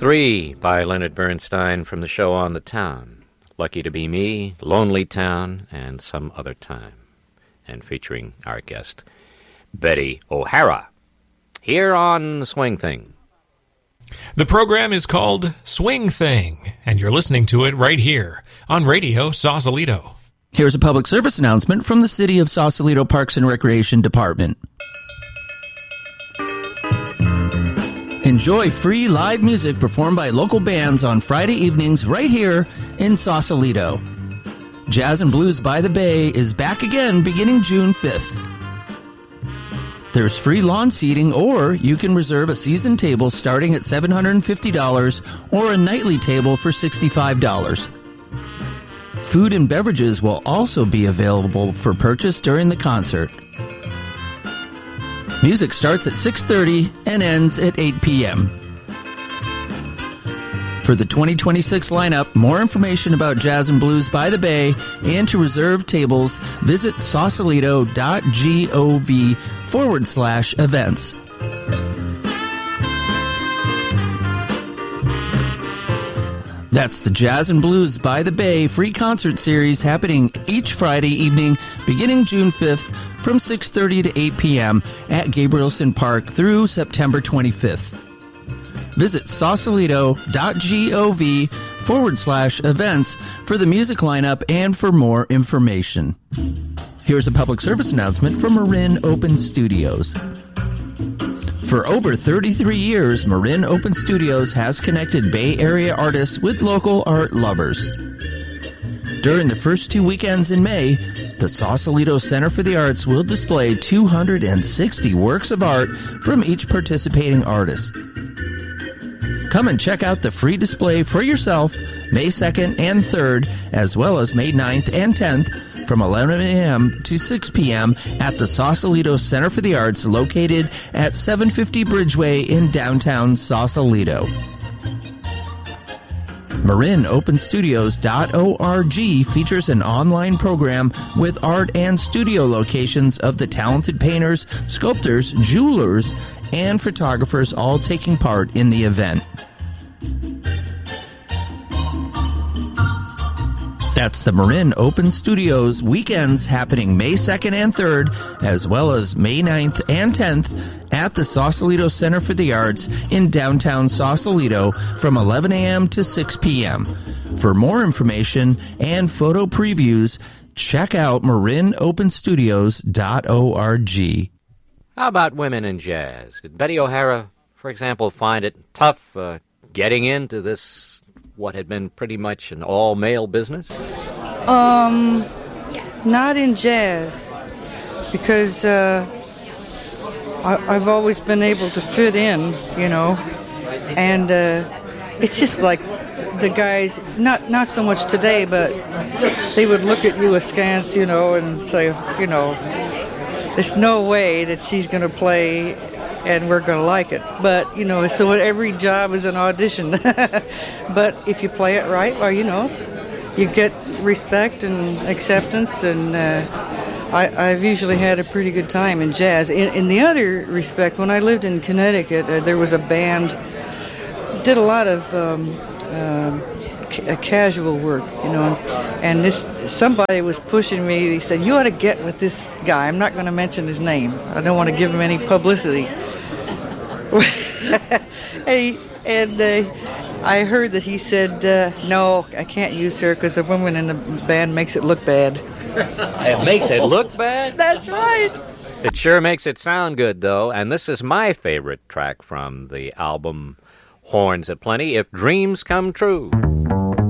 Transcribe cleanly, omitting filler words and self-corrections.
3 by Leonard Bernstein from the show On the Town. Lucky to Be Me, Lonely Town, and Some Other Time. And featuring our guest, Betty O'Hara, here on Swing Thing. The program is called Swing Thing, and you're listening to it right here on Radio Sausalito. Here's a public service announcement from the City of Sausalito Parks and Recreation Department. Enjoy free live music performed by local bands on Friday evenings right here in Sausalito. Jazz and Blues by the Bay is back again beginning June 5th. There's free lawn seating, or you can reserve a season table starting at $750 or a nightly table for $65. Food and beverages will also be available for purchase during the concert. Music starts at 6:30 and ends at 8 p.m. For the 2026 lineup, more information about Jazz and Blues by the Bay and to reserve tables, visit sausalito.gov/events. That's the Jazz and Blues by the Bay free concert series happening each Friday evening beginning June 5th from 6:30 to 8 p.m. at Gabrielson Park through September 25th. Visit sausalito.gov/events for the music lineup and for more information. Here's a public service announcement from Marin Open Studios. For over 33 years, Marin Open Studios has connected Bay Area artists with local art lovers. During the first 2 weekends in May, the Sausalito Center for the Arts will display 260 works of art from each participating artist. Come and check out the free display for yourself May 2nd and 3rd, as well as May 9th and 10th, from 11 a.m. to 6 p.m. at the Sausalito Center for the Arts, located at 750 Bridgeway in downtown Sausalito. MarinOpenStudios.org features an online program with art and studio locations of the talented painters, sculptors, jewelers, and photographers all taking part in the event. That's the Marin Open Studios weekends happening May 2nd and 3rd, as well as May 9th and 10th at the Sausalito Center for the Arts in downtown Sausalito from 11 a.m. to 6 p.m. For more information and photo previews, check out marinopenstudios.org. How about women in jazz? Did Betty O'Hara, for example, find it tough getting into this, what had been pretty much an all-male business? Not in jazz, because I've always been able to fit in, you know, and it's just like the guys, not so much today, but they would look at you askance, you know, and say, you know, there's no way that she's going to play and we're going to like it. But, you know, so every job is an audition. But if you play it right, well, you know, you get respect and acceptance, and I've usually had a pretty good time in jazz. In the other respect, when I lived in Connecticut, there was a band, did a lot of casual work, you know, and somebody was pushing me. He said, you ought to get with this guy. I'm not going to mention his name. I don't want to give him any publicity. I heard that he said, no, I can't use her because the woman in the band makes it look bad. It makes it look bad? That's right. It sure makes it sound good, though, and this is my favorite track from the album Horns Aplenty, If Dreams Come True.